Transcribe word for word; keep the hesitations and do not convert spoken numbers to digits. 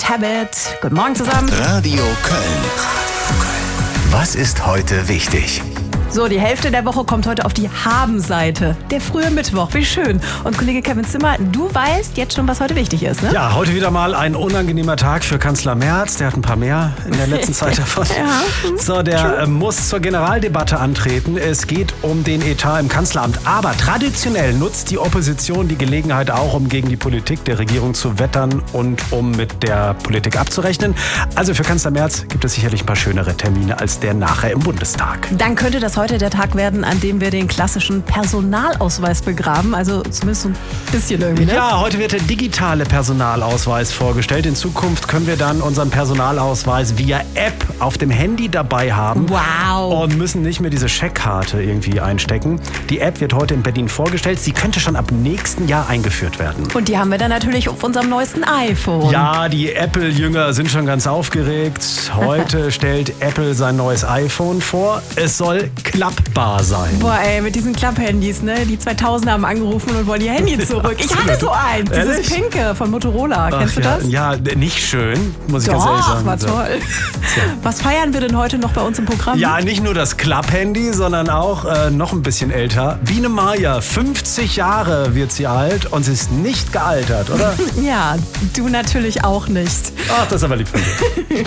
Cabot. Guten Morgen zusammen. Radio Köln. Was ist heute wichtig? So, die Hälfte der Woche kommt heute auf die Haben-Seite. Der frühe Mittwoch, wie schön. Und Kollege Kevin Zimmer, du weißt jetzt schon, was heute wichtig ist, ne? Ja, heute wieder mal ein unangenehmer Tag für Kanzler Merz. Der hat ein paar mehr in der letzten Zeit davon. Ja. So, der äh, muss zur Generaldebatte antreten. Es geht um den Etat im Kanzleramt. Aber traditionell nutzt die Opposition die Gelegenheit auch, um gegen die Politik der Regierung zu wettern und um mit der Politik abzurechnen. Also für Kanzler Merz gibt es sicherlich ein paar schönere Termine als der nachher im Bundestag. Dann könnte das heute der Tag werden, an dem wir den klassischen Personalausweis begraben. Also zumindest so ein bisschen irgendwie, ne? Ja, heute wird der digitale Personalausweis vorgestellt. In Zukunft können wir dann unseren Personalausweis via App auf dem Handy dabei haben. Wow. Und müssen nicht mehr diese Scheckkarte irgendwie einstecken. Die App wird heute in Berlin vorgestellt. Sie könnte schon ab nächsten Jahr eingeführt werden. Und die haben wir dann natürlich auf unserem neuesten iPhone. Ja, die Apple-Jünger sind schon ganz aufgeregt. Heute stellt Apple sein neues iPhone vor. Es soll klappbar sein. Boah, ey, mit diesen Klapp-Handys, ne? Die zweitausender haben angerufen und wollen ihr Handy zurück. Ich hatte so eins, dieses Ehrlich? Pinke von Motorola. Ach, Kennst du ja, das? Ja, nicht schön, muss ich ganz ehrlich Doch, sagen. war toll. Was feiern wir denn heute noch bei uns im Programm? Ja, nicht nur das Klapp-Handy, sondern auch äh, noch ein bisschen älter. Biene Maya, fünfzig Jahre wird sie alt und sie ist nicht gealtert, oder? Ja, du natürlich auch nicht. Ach, das ist aber lieb von dir.